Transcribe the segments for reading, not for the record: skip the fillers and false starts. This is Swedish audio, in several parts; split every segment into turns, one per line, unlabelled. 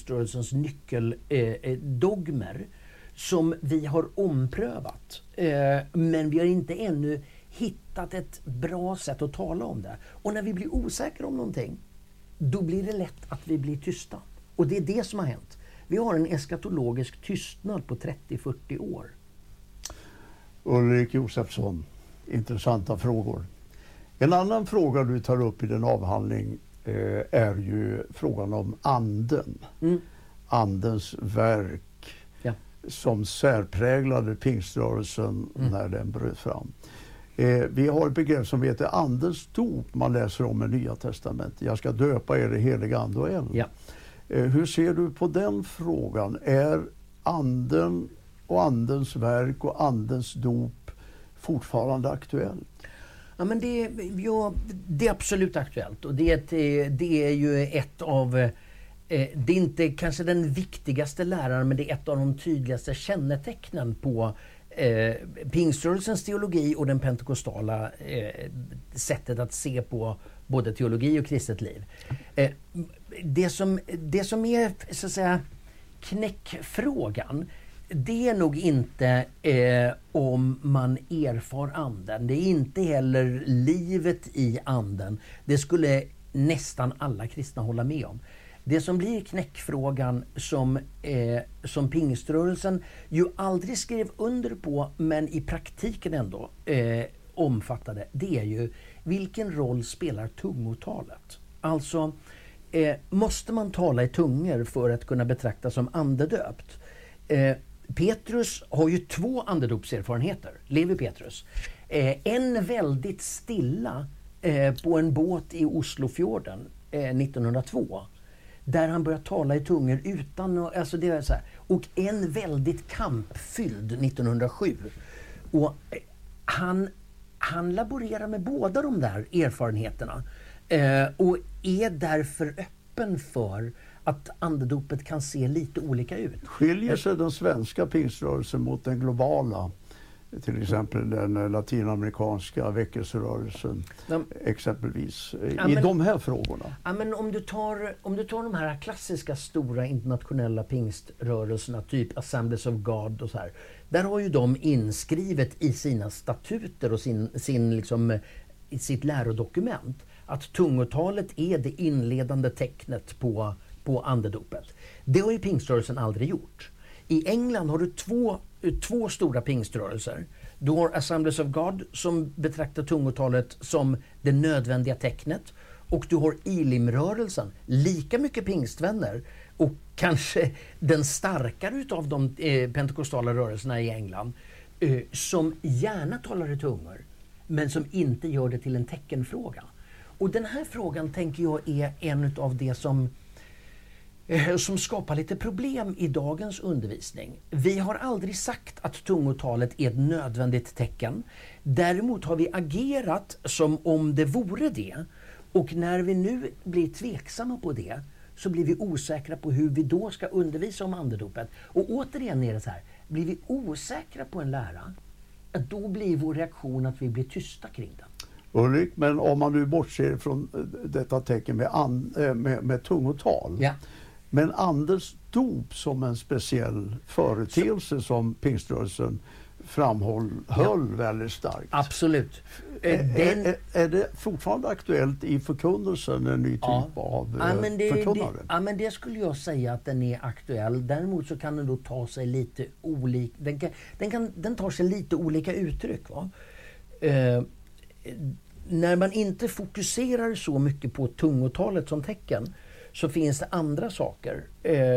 pingströrelsens nyckeldogmer som vi har omprövat. Men vi har inte ännu hittat ett bra sätt att tala om det. Och när vi blir osäkra om någonting, då blir det lätt att vi blir tysta. Och det är det som har hänt. Vi har en eskatologisk tystnad på 30-40 år.
Ulrik Josefsson, intressanta frågor. En annan fråga du tar upp i din avhandling är ju frågan om anden. Andens verk som särpräglade pingströrelsen när den bröt fram. Vi har ett begrepp som heter andens dop man läser om i Nya testamentet. Jag ska döpa er i helig ande och eld.
Ja.
Hur ser du på den frågan? Är anden och andens verk och andens dop fortfarande aktuellt?
Ja, men det är absolut aktuellt. Och det är ju ett av... Det är inte kanske den viktigaste läraren, men det är ett av de tydligaste kännetecknen på pingströrelsens teologi och den pentekostala sättet att se på både teologi och kristet liv. Det som är så att säga knäckfrågan, det är nog inte om man erfar anden. Det är inte heller livet i anden. Det skulle nästan alla kristna hålla med om. Det som blir knäckfrågan som pingströrelsen ju aldrig skrev under på, men i praktiken ändå omfattade, det är ju vilken roll spelar tungotalet? Alltså, måste man tala i tungor för att kunna betraktas som andedöpt? Petrus har ju 2 andedopserfarenheter, Levi Petrus. En väldigt stilla på en båt i Oslofjorden 1902. Där han börjar tala i tungor utan... Alltså det är så här, och en väldigt kampfylld 1907. Och han laborerar med båda de där erfarenheterna. Och är därför öppen för att andedopet kan se lite olika ut.
Skiljer sig den svenska pingströrelsen mot den globala? Till exempel den latinamerikanska väckelserörelsen exempelvis i de här frågorna.
Ja, men om du tar de här klassiska stora internationella pingströrelserna, typ Assemblies of God och så här. Där har ju de inskrivet i sina statuter och i sitt lärodokument att tungotalet är det inledande tecknet på andedopet. Det har ju pingströrelsen aldrig gjort. I England har du två stora pingströrelser. Du har Assemblies of God som betraktar tungotalet som det nödvändiga tecknet. Och du har Elim-rörelsen, lika mycket pingstvänner och kanske den starkare utav de pentekostala rörelserna i England som gärna talar i tungor men som inte gör det till en teckenfråga. Och den här frågan tänker jag är en utav det som skapar lite problem i dagens undervisning. Vi har aldrig sagt att tungotalet är ett nödvändigt tecken. Däremot har vi agerat som om det vore det. Och när vi nu blir tveksamma på det så blir vi osäkra på hur vi då ska undervisa om andedopet. Och återigen är det så här, blir vi osäkra på en lära, då blir vår reaktion att vi blir tysta kring den.
Ulrik, men om man nu bortser från detta tecken med tungotal.
Ja.
Men andens dop som en speciell företeelse som pingströrelsen höll väldigt starkt.
Absolut.
Är det fortfarande aktuellt i förkunnelsen, en ny typ av förkunnare?
Ja, men det skulle jag säga att den är aktuell. Däremot så kan den då ta sig lite olika... Den tar sig lite olika uttryck. Va? När man inte fokuserar så mycket på tungotalet som tecken så finns det andra saker.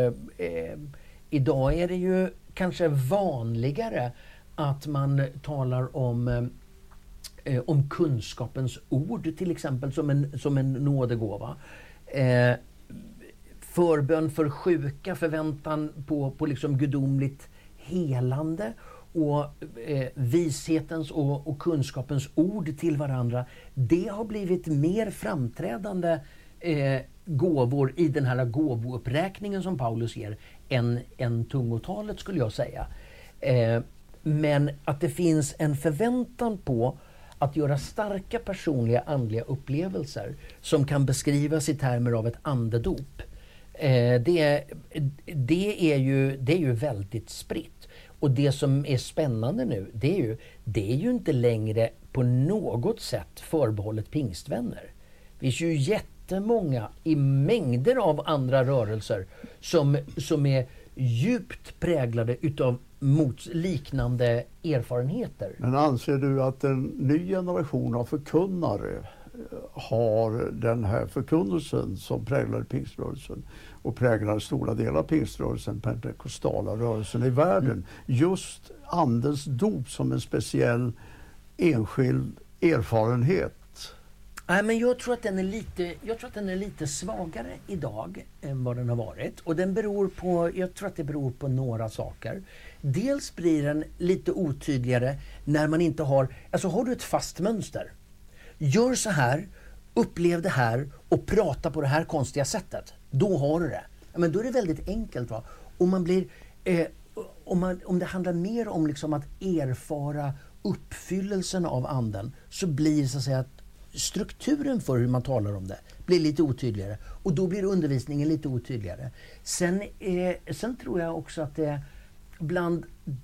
Idag är det ju kanske vanligare att man talar om kunskapens ord till exempel som en nådegåva. Förbön för sjuka, förväntan på liksom gudomligt helande och vishetens och kunskapens ord till varandra. Det har blivit mer framträdande gåvor i den här gåvouppräkningen som Paulus ger än tungotalet skulle jag säga. Men att det finns en förväntan på att göra starka personliga andliga upplevelser som kan beskrivas i termer av ett andedop. Det är ju väldigt spritt. Och det som är spännande nu, det är ju inte längre på något sätt förbehållet pingstvänner. Det finns ju jättemånga i mängder av andra rörelser som är djupt präglade utav liknande erfarenheter.
Men anser du att en ny generation av förkunnare har den här förkunnelsen som präglar pingströrelsen och präglar stora delar av pingströrelsen, pentekostala rörelsen i världen, just andens dop som en speciell enskild erfarenhet?
Nej, men jag tror att den är lite svagare idag än vad den har varit. Och jag tror att det beror på några saker. Dels blir den lite otydligare när man inte har... Alltså har du ett fast mönster. Gör så här, upplev det här och prata på det här konstiga sättet. Då har du det. Men då är det väldigt enkelt. Va? Och man blir... Om det handlar mer om liksom att erfara uppfyllelsen av anden, så blir så att säga strukturen för hur man talar om det blir lite otydligare. Och då blir undervisningen lite otydligare. Sen tror jag också att det bland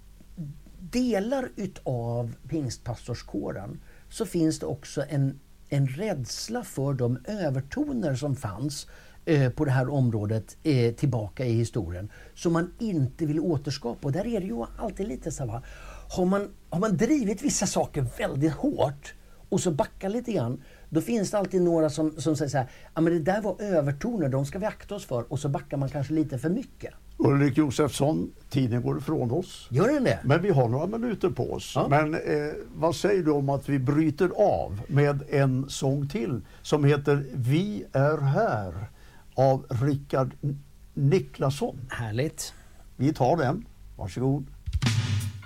delar utav pingstpastorskåren så finns det också en rädsla för de övertoner som fanns på det här området tillbaka i historien, som man inte vill återskapa. Och där är det ju alltid lite så här, har man drivit vissa saker väldigt hårt och så backar lite grann, då finns det alltid några som säger så här, ja men det där var övertoner, de ska vi akta oss för, och så backar man kanske lite för mycket.
Ulrik Josefsson, tiden går ifrån oss.
Gör den det?
Men vi har några minuter på oss.
Ja.
Men vad säger du om att vi bryter av med en sång till som heter Vi är här av Rickard Niklasson?
Härligt.
Vi tar den. Varsågod.